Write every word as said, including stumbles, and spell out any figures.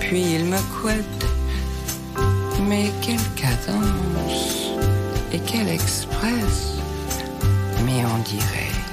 puis il me couette. Mais quelle cadence et quel express, mais on dirait